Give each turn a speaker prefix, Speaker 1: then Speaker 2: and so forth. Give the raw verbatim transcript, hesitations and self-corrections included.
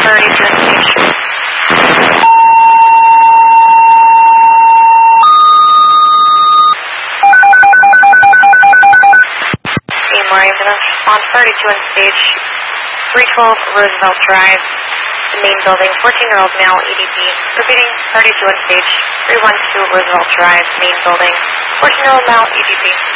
Speaker 1: thirty-two on stage. Seymour ambulance on thirty-two on stage. three twelve Roosevelt Drive, the main building, fourteen-year-old male E D P. Repeating, thirty-two on stage. three one two Roosevelt Drive, main building, fourteen-year-old male E D P.